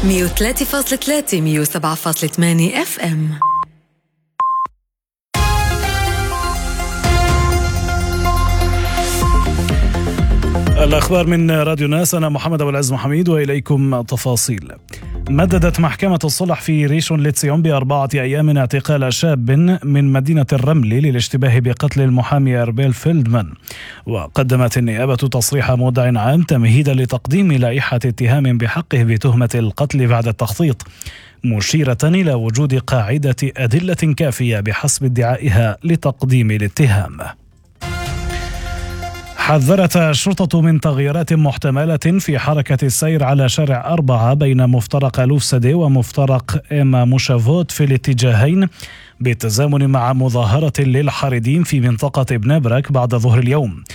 103.3 107.8 FM. الأخبار من راديو ناس، أنا محمد أبو العز محميد وإليكم تفاصيل. مددت محكمة الصلح في ريشون لتسيون ب4 أيام اعتقال شاب من مدينة الرمل للاشتباه بقتل المحامي أربيل فيلدمان، وقدمت النيابة تصريح مودع عام تمهيدا لتقديم لائحة اتهام بحقه بتهمة القتل بعد التخطيط، مشيرة إلى وجود قاعدة أدلة كافية بحسب ادعائها لتقديم الاتهام. حذرت الشرطة من تغييرات محتملة في حركة السير على شارع 4 بين مفترق لوفسدي ومفترق إما موشافوت في الاتجاهين، بالتزامن مع مظاهرة للحاردين في منطقة بنبرك بعد ظهر اليوم.